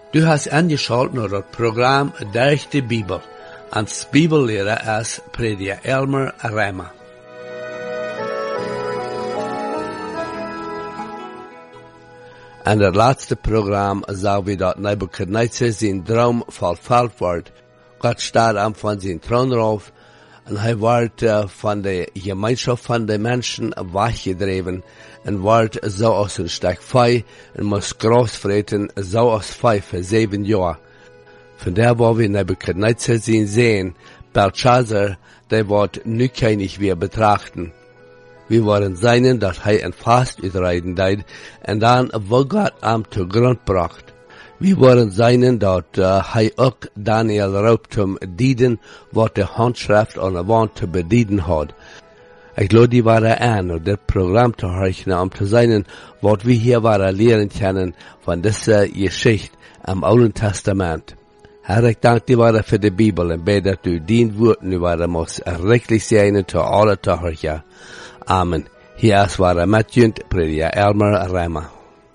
Du hast angeschaut naar het programma Durch de Bibel. Als Bibellehrer is prediker Elmer Rema. In het laatste programma zagen we dat Nebuchadnezzar zijn droom vervuld wordt. God staat aan van zijn troon af en hij wordt van de gemeenschap van de mensen weggedreven en wordt zoals een stuk vee en moest gras vreten zoals vee voor 7 jaar. Vandaar waar we Nebuchadnezzar zien, Belshazzar, der wordt nu König weer betrachten. We waren zijn dat hij een vast uitrijden deed en dan wo God am te grond bracht. We waren zijn dat hij ook Daniel roopt om dienen wat de handschrift aan de wand te bedienen had. Ik geloof die waren aan om dit programma te herkenen om te zijn wat we hier waren leren kennen van deze geschichte im Oude Testament. Herr, ik dank die waren voor de Bibel en bid dat u dien woord nu waren moest rechtlich zijn te alle te herkenen. Amen. Hier is waar met junt prediker Elmer Rema.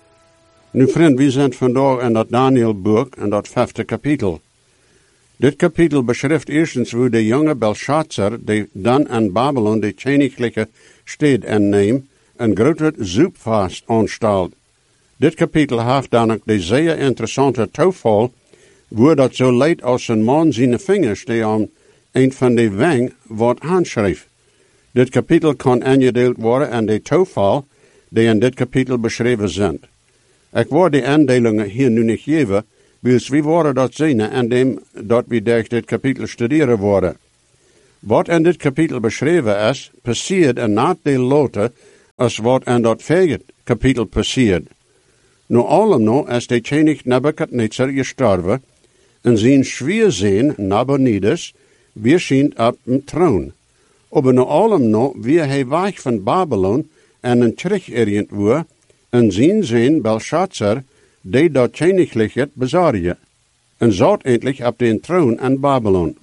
Nu vriend, we zijn vandaag in dat Danielboek in dat 5e kapitel. Dit kapitel beschrijft eerstens hoe de jonge Belshazzar, die dan in Babylon de königlijke stad inneemt, een grote zoepvast aanstelt. Dit kapitel heeft dan ook de zeer interessante toeval, hoe dat zo leidt als een man zijn vingers die aan een van de wang wordt aanschreef. Dit kapitel kan aangedeeld worden aan de toeval die in dit kapitel beschreven zijn. Ik wil die aandelingen hier nu niet geven, want we worden dat zien en dem dat we durch dit kapitel studeren worden. Wat in dit kapitel beschreven is, passiert en na de lote als wat in dat vorige kapitel passiert. Nu allemaal is de koning Nebuchadnezzar gestorven en zijn schwierzin Nabonidus weer schijnt op een troon. Aber nu allemaal weer hij weg van Babylon en een teruggerend wordt en zijn zin Belshazzar, die dat königlijkheid bezorgen, en zat eindelijk op den troon in Babylon.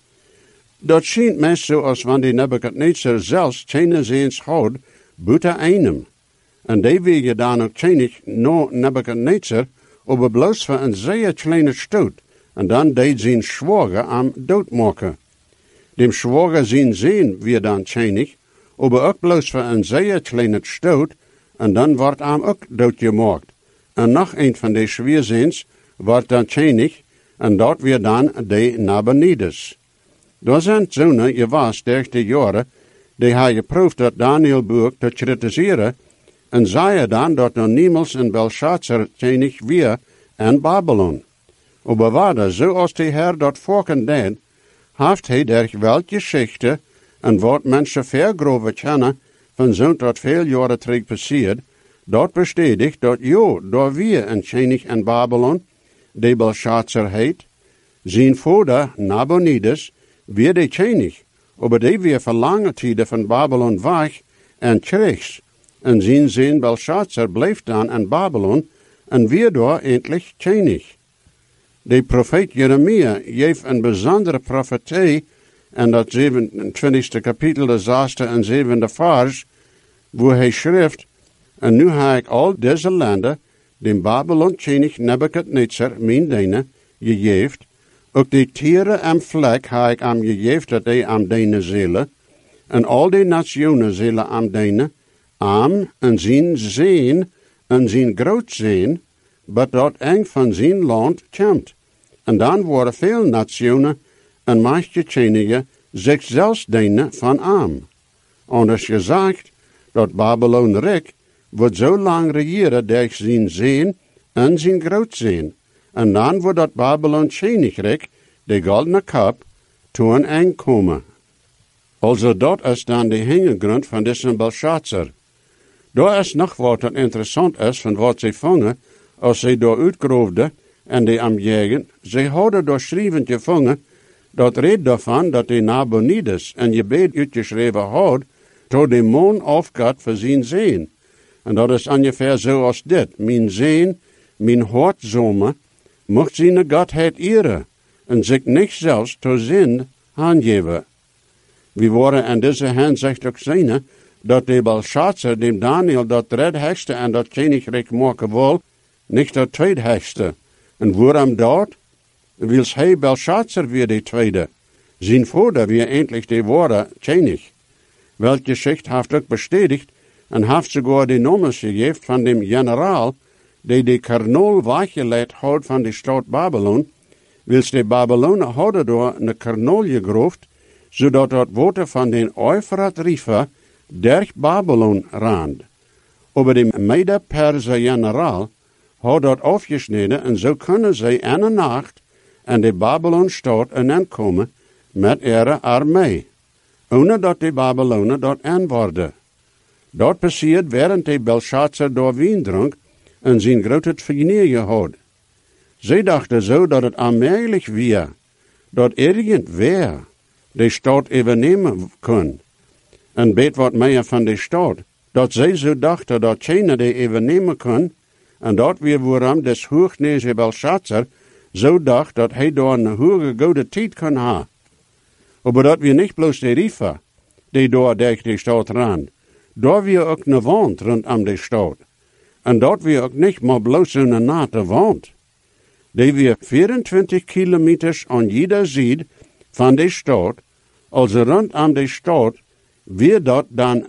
Dat schijnt mij zoals wanneer Nebuchadnezzar zelfs keine zins had, buiten einem. En die wegen dan ook koning no Nebuchadnezzar, aber bloos voor een zeer kleine stoot, en dan deed zijn schwager am doodmaken. Dem schwager zijn zin weer dan koning, aber ook bloos voor een zeer kleine stoot, en dan wordt hem ook doodgemaakt. En nog een van de schwierzins wordt dan koning, en dat weer dan de Nabonidus. Daar zijn zonen geweest durch de jaren, die hij geproefd dat Danielboek te kritiseren, en zei dan dat er niemals een Belshazzar koning weer in Babylon. Aber waarde, zoals de Heer dat volken deed, heeft hij durch wel geschichte, en wat mensen vergroven kennen, van zo'n tot veel jaren terug passiert, dat bestätigt dat daar weer een koning in Babylon, die Belshazzar heet, zijn vader Nabonidus, weer de koning, aber die weer voor lange tijden van Babylon weg en terug. En zijn zin Belshazzar bleef dan in Babylon en weer daar eindelijk koning. De profeet Jeremia geeft een bijzondere profetie in dat 27e kapitel, de 6e en 7e vers, wo hij schrijft, en nu heb ik al deze landen, dem Babylon koning Nebuchadnezzar, mijn diener, gegeven, ook de tieren en vlek heb ik hem gegeven, dat hij am diener zullen, en al die nationen zullen am diener, am en zijn zeen, en zijn groot zeen, maar dat eng van zijn land komt. En dan worden veel nationen en meeste koningen zichzelf dienen van am. Anders gezegd, dat Babylon Rijk wordt zo lang regeren durch zijn zeen en zijn grootzeen. En dan wordt dat Babylon koninkrijk, de goldene kap, toen aankomen. Also dat is dan de hintergrond van deze Belshazzar. Daar is nog wat dat interessant is van wat ze vangen, als ze daar uitgroefden en die am jagen. Ze hadden door schrijvend gevangen, dat reed daarvan dat de Nabonidus een gebed uitgeschreven had, tot de maan afgaat voor zijn zeen. En dat is ongeveer zoals dit. Mijn zeen, mijn hartzomer, mocht zijn Godheid eren, en zich niet zelfs tot zin aangeven. We worden in deze hinsicht ook zien, dat de Belshazzar, dem Daniel dat redhekste en dat koninkrijk maken wil, niet dat tweedhekste. En waarom dat? Wils hij Belshazzar weer de tweede. Zijn vader weer endlich de woorden König. Welke Geschichte heeft ook bestätigt en heeft sogar de nummers gegeven van dem generaal die de karnol weggeleidt had van de stad Babylon, wils de Babylonen hadden door een karnol gegroefd, zodat het water van den Euphrat River durch Babylon raand. Aber de Mede-Perser generaal had dat afgesneden en zo kunnen zij in een nacht en de Babylon-stad aankomen met ihre armee, ohne dat de Babylonen dat aanworden. Dat passiert während de Belshazzar door wien dronk en zijn grote vernieuwing had. Zij dachten zo dat het allmählich weer, dat irgendwer de stad overnemen kon. En weet wat meer van de stad, dat zij zo dachten dat China de overnemen kon, en dat weer waarom des hoognezen Belshazzar zo dacht dat hij door een hoge goede tijd kon hebben. Maar dat we niet bloos de river, die door de stad ran, daar we ook een wand rondom de stad. En dat we ook niet maar bloos een nate wand. Die we 24 kilometers aan jeder zijde van de stad, also rondom de stad, weer dat dan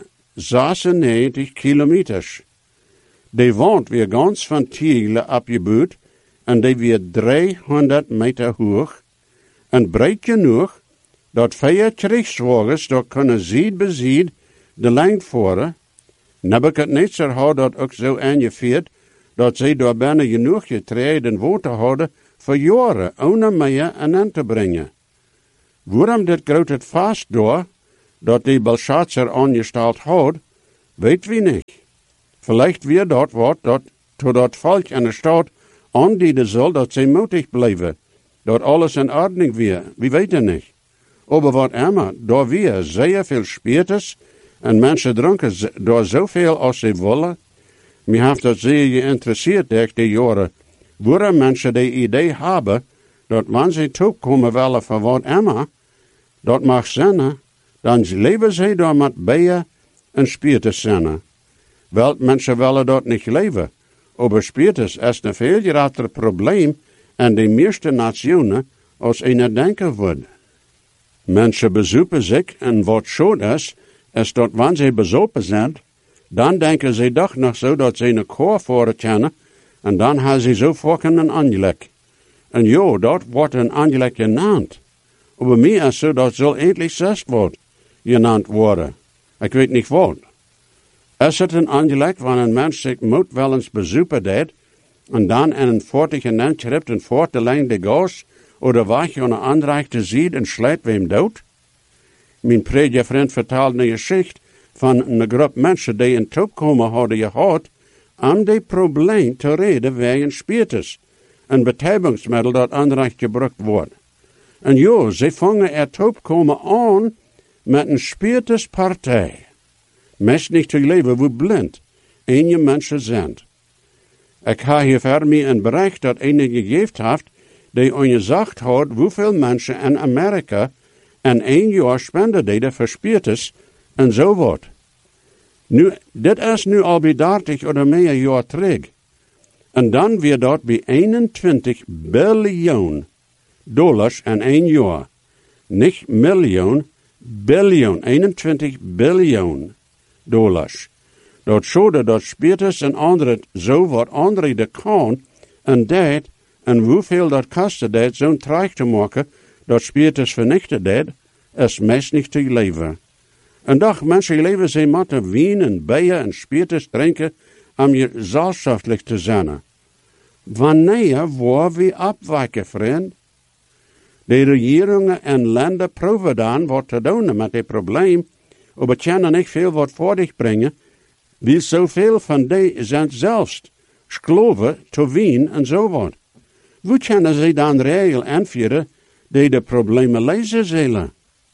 96 kilometers. De wand weer ganz van tegelen opgebouwd en die weer 300 meter hoog en breed genoeg dat 4 krijgswagens dat kunnen zied bij zied de lijn voeren. Nebuchadnezzar had dat ook zo aangevierd dat zij daar bijna genoeg getreden water hadden voor jaren, ohne meer aan te brengen. Waarom dit grote vast door, dat die Belshazzar aangesteld had, weet we niet. Vielleicht weer dat wat dat tot dat volk in de stad aandienen zal dat zij moedig blijven, dat alles in orde weer, we weten niet. Aber wat immer, daar weer zeer veel speerters en mensen dronken daar zoveel als ze willen. Mij heeft dat zeer geïnteresseerd door de jaren, waarom mensen de idee hebben dat wanneer ze toekomen willen van wat immer, dat mag zijn, dan leven ze daar met bijen en speerters zijn. Wel, mensen willen dat niet leven, aber speerters is een veel groter probleem in de meeste nationen als een denken wordt. Mensen bezoeken zich en wat schoon is dat wanneer ze bezopen zijn, dan denken ze toch nog zo dat ze een koor voor kennen en dan hebben ze zo volken een aangelek. En ja, dat wordt een aangelek genaamd. Maar mij is zo dat zal eindelijk zes wordt genaamd worden. Ik weet niet wat. Is het een aangelek wanneer een mens zich moet wel eens bezoeken deed en dan in een voort genannt schrijft en voort de lijn de gas oder weg aan een aanreichte ziet en slijt wem dood? Mijn predikant vertelde een geschichte van een groep mensen die in toekomen hadden gehad om dit probleem te reden wegen speerters, een betijbingsmiddel dat aanrecht gebruikt wordt. En ja, ze vangen er toekomen aan met een speerterspartij. Meest niet te leven hoe blind enige mensen zijn. Ik heb hier voor mij een bericht dat een gegeven heeft die gezegd had hoeveel mensen in Amerika in 1 jaar spenden deden voor speerters en zo wat. Nu, dit is nu al bij 30 of meer jaar terug. En dan weer dat bij 21 biljoen dollars in 1 jaar. Niet miljoen, biljoen, 21 biljoen dollars. Dat zodat dat speerters en anderen zo wat anderen de kan en deed en hoeveel dat kostte deed zo'n traag te maken dat speerters vernichten deed, is meest niet te leven. En dag mensen leven ze moeten wien en bijen en speerters drinken om je zelfschaftelijk te zijn. Wanneer worden we opwaken, vriend? De regeringen en landen proeven dan wat te doen met dit probleem, maar kunnen niet veel wat voor zich brengen, wie zoveel van die zijn zelfs schloven te wien en zo wat. Hoe kunnen ze dan regel aanvieren die de problemen lezen zullen?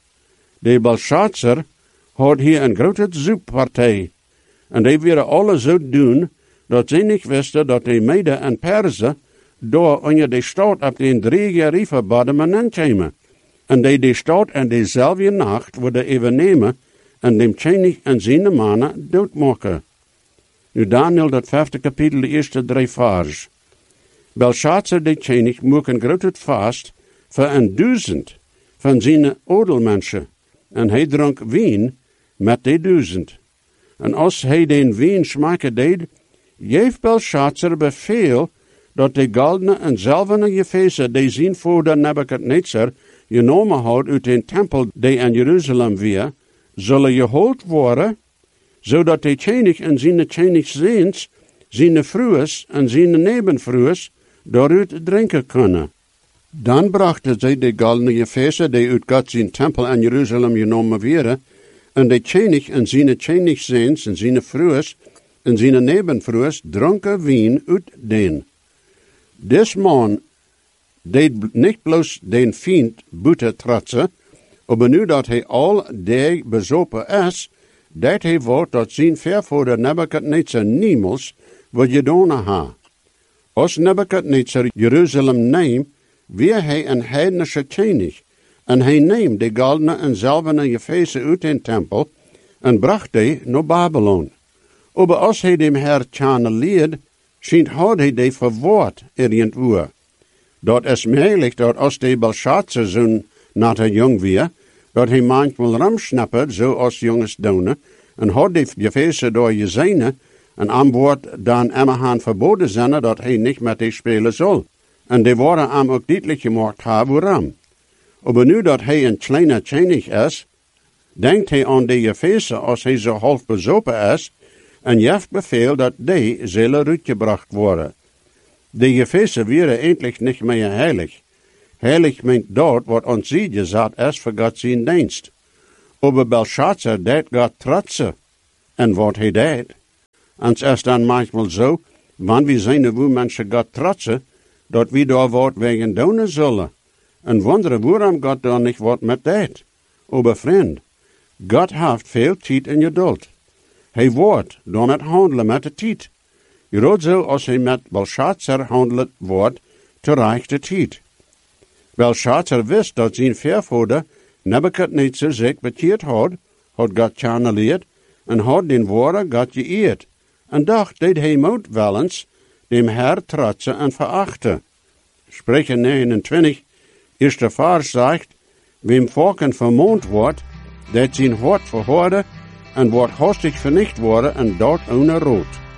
De Belshazzar had hier een grote zoekpartij. En die wilden alle zo doen, dat ze niet wisten dat de Mede en Perzen door onder de stad op de 3 rivier badden kwamen. En die de stad in dezelfde nacht wilden overnemen en dem König en zijn mannen doodmaken. Nu Daniel, dat 5e kapitel, de eerste 3 vers. Belshazzar de König moest een groot vast voor 1000 van zijn odelmensen. En hij dronk wien met die 1000. En als hij den wien smaken deed, geeft Belshazzar beveel dat de goldene en zilverne gefezen die zijn vader Nebuchadnezzar genomen had uit den tempel die in Jeruzalem weer, zullen gehold worden, zodat de König en zijn Königszoons, zijn vrouwen en zijn nebenvrouwen daaruit drinken kunnen. Dan brachten zij de goldene gefezen die uit God zijn tempel in Jeruzalem genomen werden, en de König en zijn Königszoons en zijn vrouwen en zijn nebenvrouwen dronken wien uit den. Des man deed niet bloos den vriend buiten trotsen, maar nu dat hij al die bezopen is, deed hij wat dat zijn vervader Nebuchadnezzar niemals wat gedaan ha. Als Nebuchadnezzar Jeruzalem neemt, weer hij een heidnische König, en hij neemt de goldene en zilverne gefezen uit den tempel, en bracht die naar Babylon. Maar als hij dem Herr channeleerd, schijnt had hij die verwoord irgendwo. Dat is mogelijk dat als de Belshazzar zo'n natte jong weer, dat hij manchmal rumschnappert, zo als jongens doen, en had die gefezen door je zijne, en aan woord dan immerhaan verboden zijn dat hij niet met die spelen zal. En die worden hem ook duidelijk gemaakt hebben waarom. Maar nu dat hij een kleine König is, denkt hij aan die gefezen als hij zo half bezopen is, en geeft beveel dat die zullen uitgebracht worden. Die gefezen werden eindelijk niet meer heilig. Heilig meent dat wat ons ziet gezet is voor God zijn dienst. Maar Belshazzar deed God trotsen. En wat hij deed. En het is dan manchmal zo, wanneer we zijn hoe mensen God trotsen, dat we daar wat wegen doen zullen. En wonderen waarom God daar niet wat met deed. Maar vriend, God heeft veel tijd en geduld. Hij wordt door het handelen met de tijd. Groot zo als hij met Belshazzar handelt wordt, te rechte tijd. Belshazzar wist dat zijn vervader Nebuchadnezzar zich bekeerd had God channeleerd en had den woorden God geëerd. En dacht dat hij moet wel eens dem Herr trotsen en verachten. Spreuche 29, eerste vers zegt, wem volken vermoond wordt, dat zijn hart verhoorde en wordt hastig vernicht worden en dat ohne rood.